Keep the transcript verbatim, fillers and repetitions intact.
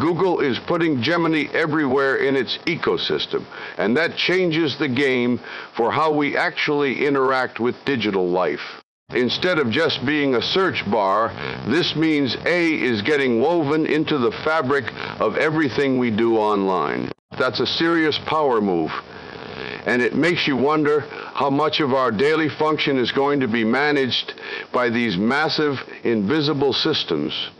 Google is putting Gemini everywhere in its ecosystem, and that changes the game for how we actually interact with digital life. Instead of just being a search bar, this means A is getting woven into the fabric of everything we do online. That's a serious power move. And it makes you wonder how much of our daily function is going to be managed by these massive, invisible systems.